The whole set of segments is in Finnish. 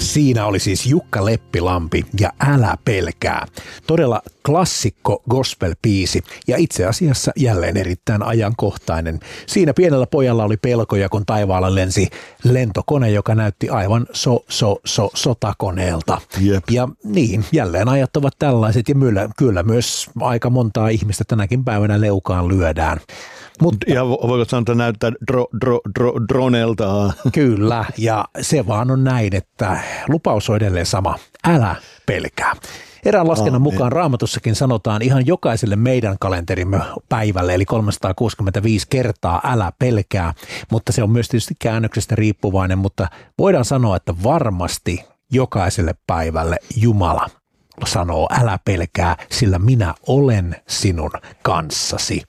Siinä oli siis Jukka Leppilampi ja Älä pelkää. Todella klassikko gospel-biisi ja itse asiassa jälleen erittäin ajankohtainen. Siinä pienellä pojalla oli pelkoja, kun taivaalla lensi lentokone, joka näytti aivan sotakoneelta. Jep. Ja niin, jälleen ajat ovat tällaiset ja kyllä myös aika montaa ihmistä tänäkin päivänä leukaan lyödään. Mutta, ja voiko sanoa, että näyttää dronelta? Kyllä, ja se vaan on näin, että lupaus on edelleen sama. Älä pelkää. Erään laskennan mukaan Raamatussakin sanotaan ihan jokaiselle meidän kalenterimme päivälle, eli 365 kertaa älä pelkää, mutta se on myös tietysti käännöksestä riippuvainen, mutta voidaan sanoa, että varmasti jokaiselle päivälle Jumala sanoo älä pelkää, sillä minä olen sinun kanssasi.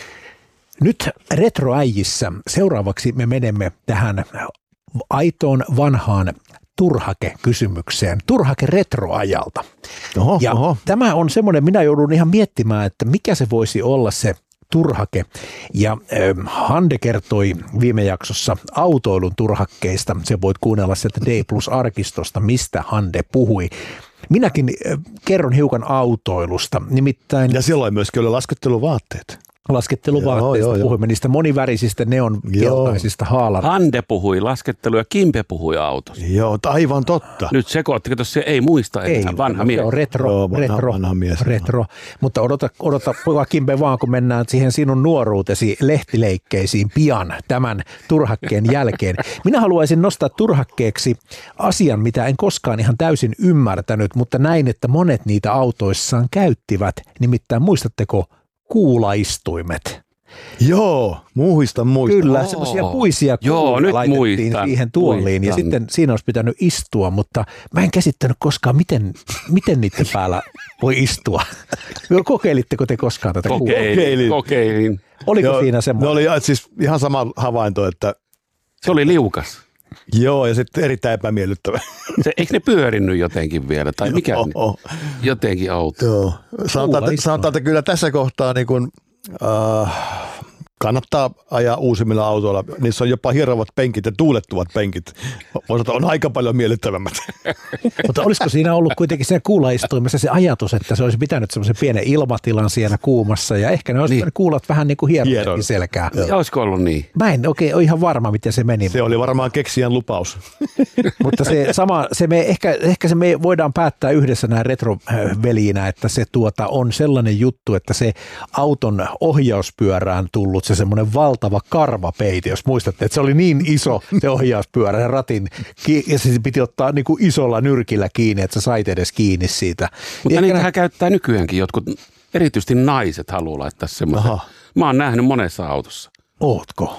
Nyt retroäijissä seuraavaksi me menemme tähän aitoon vanhaan turhake-kysymykseen, turhake retroajalta. Tämä on semmoinen, minä joudun ihan miettimään, että mikä se voisi olla se turhake. Ja Hande kertoi viime jaksossa autoilun turhakkeista. Se voit kuunnella sieltä D+-arkistosta, mistä Hande puhui. Minäkin kerron hiukan autoilusta, nimittäin... Ja silloin myöskin oli lasketteluvaatteet. Lasketteluvaatteista puhuimme, niistä monivärisistä neonkeltaisista haalareista. Hande puhui laskеттelu ja Kimpe puhui autosta. Joo, aivan totta. Nyt sekoittiko tuossa ei muista enää, vanha mies. Joo, vanha mies. Retro. Mutta odota Kimpe vaan, kun mennään siihen sinun nuoruutesi lehtileikkeisiin pian tämän turhakkeen jälkeen. Minä haluaisin nostaa turhakkeeksi asian, mitä en koskaan ihan täysin ymmärtänyt, mutta näin, että monet niitä autoissaan käyttivät. Nimittäin muistatteko kuulaistuimet? Joo, muistan. Kyllä, semmoisia puisia kuulia laitettiin siihen tuoliin ja sitten siinä olisi pitänyt istua, mutta mä en käsittänyt koskaan, miten niiden päällä voi istua. Kokeilitteko te koskaan tätä Kokeilin. Oliko siinä semmoinen? Ne oli siis ihan sama havainto, että... Se oli liukas. Joo, ja sitten erittäin epämiellyttävä. Eikö ne pyörinyt jotenkin vielä, tai mikä jotenkin auto? Joo, sanotaan, että kyllä tässä kohtaa niin kun, kannattaa ajaa uusimmilla autoilla. Niissä on jopa hierovat penkit ja tuulettuvat penkit. On aika paljon miellyttävämmät. Mutta olisiko siinä ollut kuitenkin siinä kuulaistuimessa se ajatus, että se olisi pitänyt semmoisen pienen ilmatilan siellä kuumassa ja ehkä ne olisi kuulat vähän niin kuin hieronkin selkää. Ja olisiko ollut niin? Mä en oikein ole ihan varma, miten se meni. Se oli varmaan keksijän lupaus. Mutta ehkä me voidaan päättää yhdessä näin retrovelinä, että se on sellainen juttu, että se auton ohjauspyörään tullut se semmoinen valtava karvapeite, jos muistatte, että se oli niin iso se ohjauspyörä ja ratin, ja se piti ottaa niin kuin isolla nyrkillä kiinni, että sä sait edes kiinni siitä. Mutta niitähän käyttää nykyäänkin jotkut, erityisesti naiset haluaa laittaa semmoisen. Mä oon nähnyt monessa autossa. Ootko?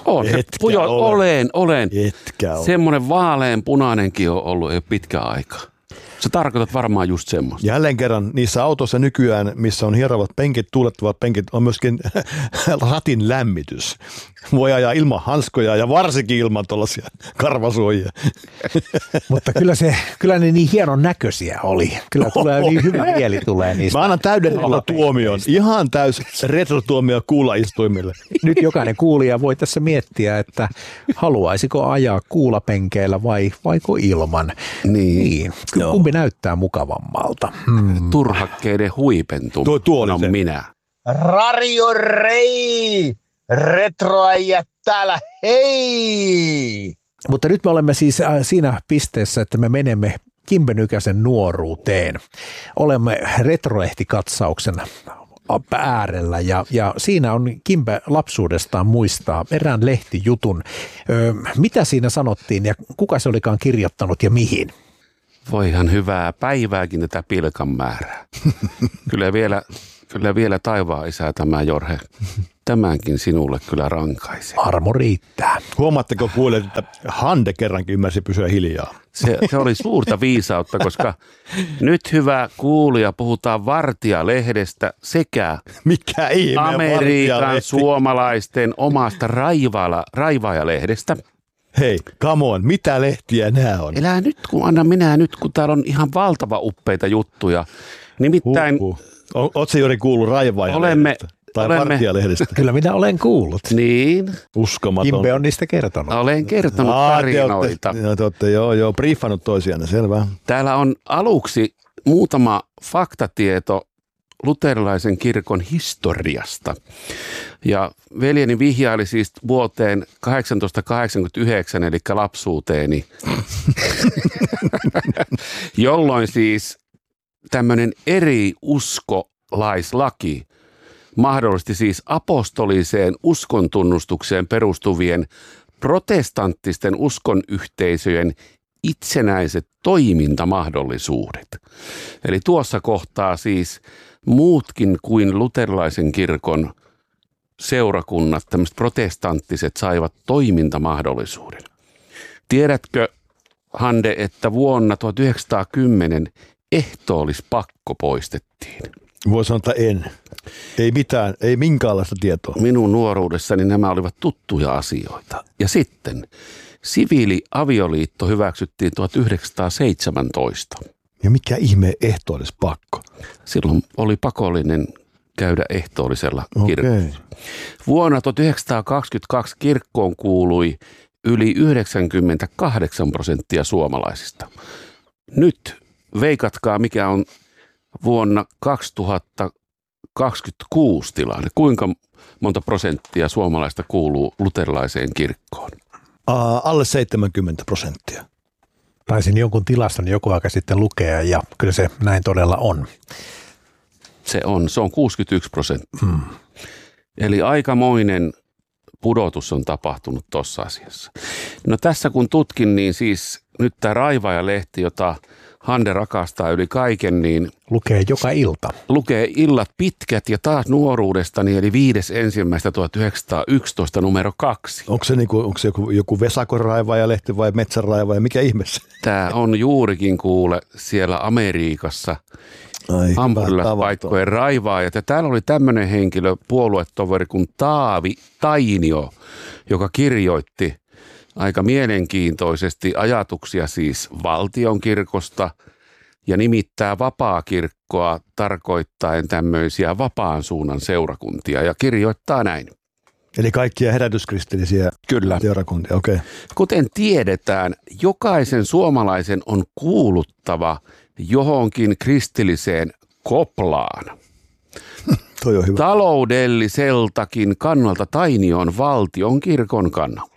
Olen. Semmoinen vaaleanpunainenkin on ollut jo pitkä aikaa. Sä tarkoitat varmaan just semmoista. Jälleen kerran niissä autoissa nykyään, missä on hierovat penkit, tuulettuvat penkit, on myöskin ratin lämmitys. Voi ajaa ilman hanskoja ja varsinkin ilman tuollaisia karvasuojia. Mutta kyllä ne niin hienon näköisiä oli. Kyllä tulee niin hyvä mieli tulee niistä. Mä annan täyden tuomion. Ihan täys retrotuomio kuulaistuimille. Nyt jokainen kuulija voi tässä miettiä, että haluaisiko ajaa kuulapenkeillä vaiko ilman. Niin. Kumpi näyttää mukavammalta? Turhakkeiden huipentuminen. Tuo on minä. Radio Rei! Retroäijät täällä, hei! Mutta nyt me olemme siis siinä pisteessä, että me menemme Kimpe Nykäsen nuoruuteen. Olemme retroehtikatsauksen äärellä ja siinä on Kimpe lapsuudestaan muistaa erään lehtijutun. Mitä siinä sanottiin ja kuka se olikaan kirjoittanut ja mihin? Voihan hyvää päivääkin tätä pilkan määrää. Kyllä vielä taivaan isä tämä Jorhe. Tämänkin sinulle kyllä rankaisee. Armo riittää. Huomaatteko kuulijat, että Hande kerrankin ymmärsi pysyä hiljaa? Se oli suurta viisautta, koska nyt hyvä kuulija puhutaan Vartija-lehdestä sekä mikä ihme Amerikan suomalaisten omasta Raivaaja-lehdestä. Hei, come on, mitä lehtiä nämä on? Elää nyt, kun täällä on ihan valtava uppeita juttuja. Nimittäin Ootko juuri kuullut Raivaaja-lehdestä? tai Vartija-lehdistä. Kyllä minä olen kuullut. Niin. Uskomaton. Kimbe on niistä kertonut. Olen kertonut tarinoita. Te olette briefannut toisiaan, selvä. Täällä on aluksi muutama faktatieto luterilaisen kirkon historiasta. Ja veljeni vihjaili siis vuoteen 1889, eli lapsuuteeni, jolloin siis tämmöinen eri uskolaislaki mahdollisti siis apostoliseen uskontunnustukseen perustuvien protestanttisten uskonyhteisöjen itsenäiset toimintamahdollisuudet. Eli tuossa kohtaa siis muutkin kuin luterilaisen kirkon seurakunnat, tämmöiset protestanttiset, saivat toimintamahdollisuuden. Tiedätkö, Hande, että vuonna 1910 ehtoollispakko poistettiin? Voi sanoa, että en. Ei mitään, ei minkäänlaista tietoa. Minun nuoruudessani nämä olivat tuttuja asioita. Ja sitten siviiliavioliitto hyväksyttiin 1917. Ja mikä ihme ehtoollispakko? Silloin oli pakollinen käydä ehtoollisella kirkossa. Vuonna 1922 kirkkoon kuului yli 98% suomalaisista. Nyt veikatkaa, mikä on vuonna 2026 tilanne. Kuinka monta prosenttia suomalaista kuuluu luterilaiseen kirkkoon? Alle 70%. Taisin jonkun tilaston joku aika sitten lukea ja kyllä se näin todella on. Se on 61%. Eli aikamoinen pudotus on tapahtunut tuossa asiassa. No tässä kun tutkin, niin siis nyt tämä Raivaaja-lehti, jota Hande rakastaa yli kaiken, niin lukee joka ilta. Lukee illat pitkät ja taas nuoruudestani, eli 5.1.1911 numero 2. Onko se joku Vesakon Raivaaja-lehti vai Metsän Raivaaja, mikä ihmeessä? Tämä on juurikin kuule siellä Amerikassa. Ampurilaspaikkojen raivaajat. Ja täällä oli tämmöinen henkilö, puoluetoveri kuin Taavi Tainio, joka kirjoitti aika mielenkiintoisesti ajatuksia siis valtionkirkosta ja nimittää vapaakirkkoa tarkoittaen tämmöisiä vapaan suunnan seurakuntia ja kirjoittaa näin. Eli kaikkia herätyskristillisiä seurakuntia, okei. Kuten tiedetään, jokaisen suomalaisen on kuuluttava johonkin kristilliseen koplaan. Toi on hyvä. Taloudelliseltakin kannalta Tainio on valtion kirkon kannalla.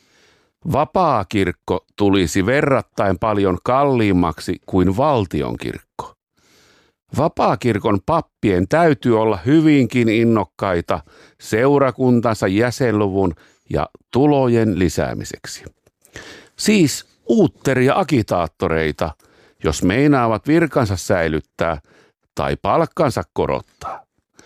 Vapaakirkko tulisi verrattain paljon kalliimmaksi kuin valtionkirkko. Vapaakirkon pappien täytyy olla hyvinkin innokkaita seurakuntansa jäsenluvun ja tulojen lisäämiseksi. Siis uutteria agitaattoreita, jos meinaavat virkansa säilyttää tai palkkansa korottaa.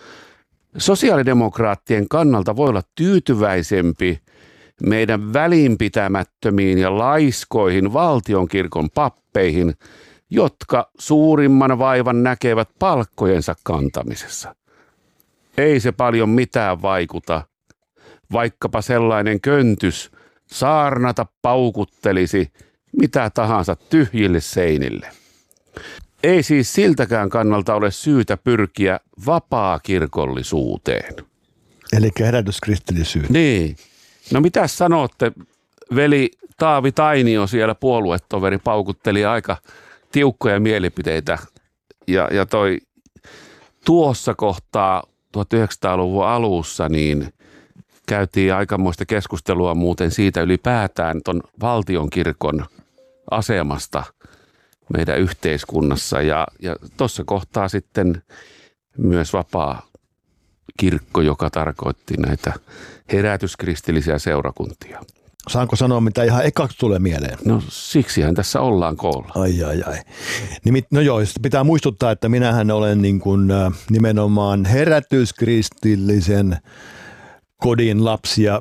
Sosiaalidemokraattien kannalta voi olla tyytyväisempi meidän välinpitämättömiin ja laiskoihin valtionkirkon pappeihin, jotka suurimman vaivan näkevät palkkojensa kantamisessa. Ei se paljon mitään vaikuta, vaikkapa sellainen köntys saarnata paukuttelisi mitä tahansa tyhjille seinille. Ei siis siltäkään kannalta ole syytä pyrkiä vapaakirkollisuuteen. Eli herätyskristillisyyteen. Niin. No mitä sanotte, veli Taavi Tainio siellä puoluetoveri paukutteli aika tiukkoja mielipiteitä ja toi tuossa kohtaa 1900-luvun alussa niin käytiin aikamoista keskustelua muuten siitä ylipäätään ton valtionkirkon asemasta meidän yhteiskunnassa ja tuossa kohtaa sitten myös vapaa kirkko, joka tarkoitti näitä herätyskristillisiä seurakuntia. Saanko sanoa, mitä ihan ekaksi tulee mieleen? No siksihän tässä ollaan koolla. Ai. No joo, pitää muistuttaa, että minähän olen niin kuin nimenomaan herätyskristillisen kodin lapsi ja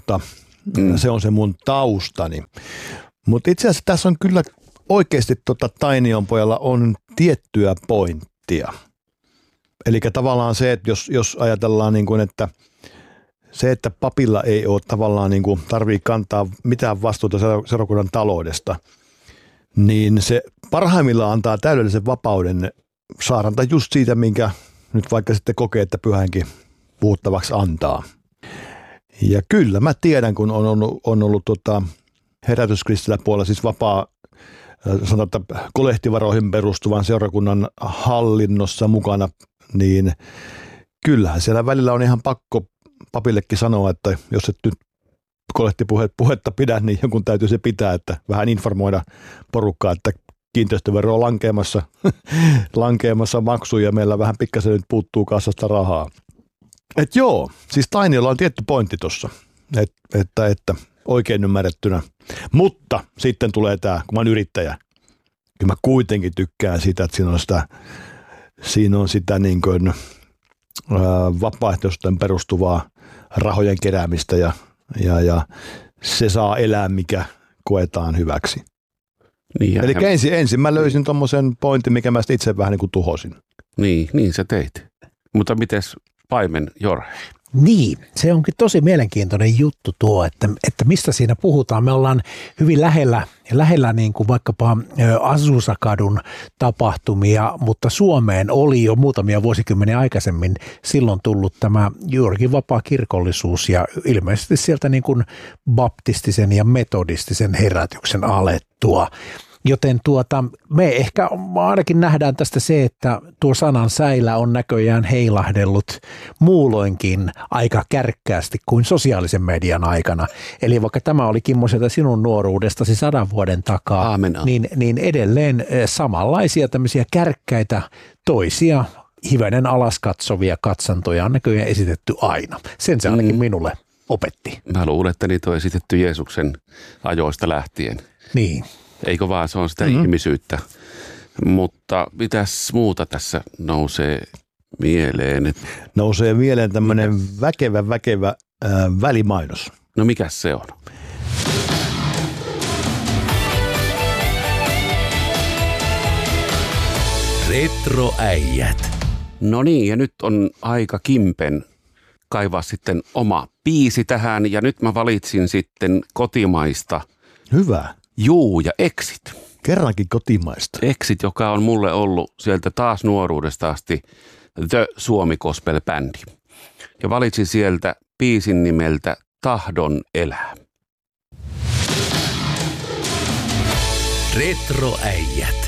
se on se mun taustani. Mutta itse asiassa tässä on kyllä oikeasti Tainion pojalla on tiettyä pointtia. Eli tavallaan se, että jos ajatellaan niin kuin, että se, että papilla ei ole tavallaan niin kuin tarvitse kantaa mitään vastuuta seurakunnan taloudesta, niin se parhaimmillaan antaa täydellisen vapauden saaranta just siitä, minkä nyt vaikka sitten kokee, että pyhänkin puhuttavaksi antaa. Ja kyllä mä tiedän, kun on ollut herätyskristillä puolella, siis vapaa, sanotaan, että kolehtivaroihin perustuvan seurakunnan hallinnossa mukana, niin kyllähän siellä välillä on ihan pakko papillekin sanoa, että jos et nyt kolehtipuhetta pidä, niin jonkun täytyy se pitää, että vähän informoida porukkaa, että kiinteistövero on lankeamassa maksuja ja meillä vähän pikkasen nyt puuttuu kassasta rahaa. Et joo, siis Tainiolla on tietty pointti tuossa, että oikein ymmärrettynä. Mutta sitten tulee tämä, kun mä oon yrittäjä, kyllä mä kuitenkin tykkään sitä, että siinä on sitä niin kuin vapaaehtoisuuteen perustuvaa rahojen keräämistä ja se saa elää, mikä koetaan hyväksi. Niin, eli ensin mä löysin tommosen pointin, mikä mä itse vähän niin kuin tuhosin. Niin sä teit. Mutta mites paimen Jorge? Niin, se onkin tosi mielenkiintoinen juttu tuo, että mistä siinä puhutaan. Me ollaan hyvin lähellä niin kuin vaikkapa Azuzakadun tapahtumia, mutta Suomeen oli jo muutamia vuosikymmeniä aikaisemmin silloin tullut tämä juurikin vapaa kirkollisuus ja ilmeisesti sieltä niin kuin baptistisen ja metodistisen herätyksen alettua. Joten me ehkä ainakin nähdään tästä se, että tuo sanan säilä on näköjään heilahdellut muulloinkin aika kärkkäästi kuin sosiaalisen median aikana. Eli vaikka tämä oli Kimmo sieltä sinun nuoruudestasi 100 vuoden takaa, niin edelleen samanlaisia tämmöisiä kärkkäitä toisia hivenen alaskatsovia katsantoja on näköjään esitetty aina. Sen se ainakin minulle opetti. Mä luulen, että niitä on esitetty Jeesuksen ajoista lähtien. Niin. Eikö vaan, se on sitä ihmisyyttä. Mutta mitäs muuta tässä nousee mieleen? Nousee mieleen tämmöinen väkevä välimainos. No mikäs se on? Retroäijät. No niin, ja nyt on aika Kimpen kaivaa sitten oma biisi tähän. Ja nyt mä valitsin sitten kotimaista. Hyvä. Juu, ja Exit. Kerrankin kotimaista. Exit, joka on mulle ollut sieltä taas nuoruudesta asti The Suomi Gospel-bändi. Ja valitsin sieltä biisin nimeltä Tahdon elää. Retroäijät.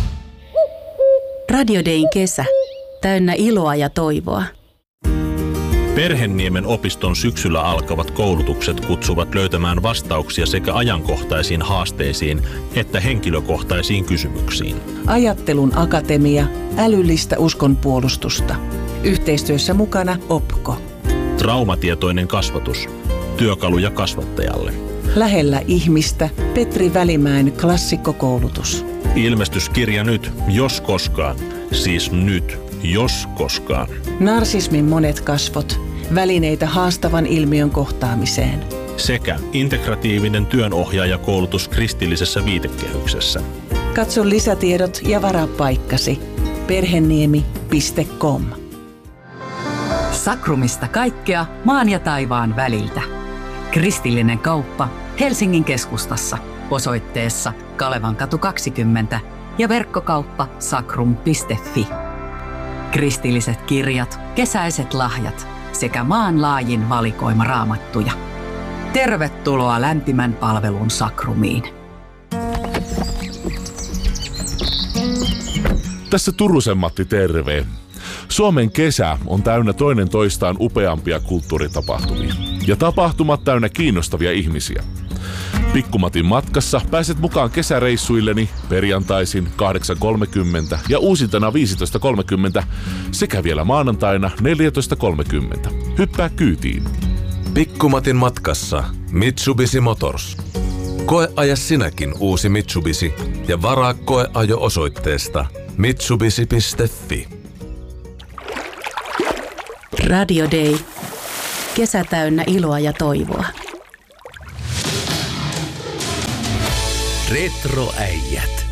Radio Dayn kesä. Täynnä iloa ja toivoa. Perhenniemen opiston syksyllä alkavat koulutukset kutsuvat löytämään vastauksia sekä ajankohtaisiin haasteisiin että henkilökohtaisiin kysymyksiin. Ajattelun akatemia, älyllistä uskonpuolustusta. Yhteistyössä mukana OPKO. Traumatietoinen kasvatus. Työkaluja kasvattajalle. Lähellä ihmistä Petri Välimäen klassikkokoulutus. Ilmestyskirja nyt, jos koskaan. Siis nyt, jos koskaan. Narsismin monet kasvot. Välineitä haastavan ilmiön kohtaamiseen. Sekä integratiivinen työnohjaajakoulutus kristillisessä viitekehyksessä. Katso lisätiedot ja varaa paikkasi. Perheniemi.com. Sakrumista kaikkea maan ja taivaan väliltä. Kristillinen kauppa Helsingin keskustassa osoitteessa Kalevankatu 20 ja verkkokauppa sakrum.fi. Kristilliset kirjat, kesäiset lahjat sekä maanlaajin valikoima raamattuja. Tervetuloa lämpimän palvelun Sakrumiin. Tässä Turusen Matti terve. Suomen kesä on täynnä toinen toistaan upeampia kulttuuritapahtumia. Ja tapahtumat täynnä kiinnostavia ihmisiä. Pikkumatin matkassa pääset mukaan kesäreissuilleni perjantaisin 8.30 ja uusintana 15.30 sekä vielä maanantaina 14.30. Hyppää kyytiin. Pikkumatin matkassa Mitsubishi Motors. Koeaja sinäkin uusi Mitsubishi ja varaa koeajo osoitteesta mitsubishi.fi. Radio Day. Kesä täynnä iloa ja toivoa. Retroäijät.